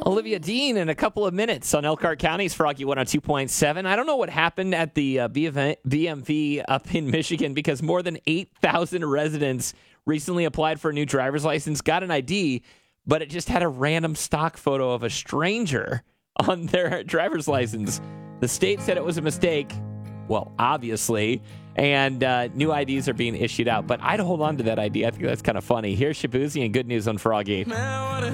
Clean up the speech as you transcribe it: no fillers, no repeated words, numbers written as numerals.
Olivia Dean in a couple of minutes on Elkhart County's Froggy 102.7. I don't know what happened at the BMV up in Michigan because more than 8,000 residents recently applied for a new driver's license, got an ID, but it just had a random stock photo of a stranger on their driver's license. The state said it was a mistake. Well, obviously. And new IDs are being issued out. But I'd hold on to that ID. I think that's kind of funny. Here's Shabuzi and Good News on Froggy.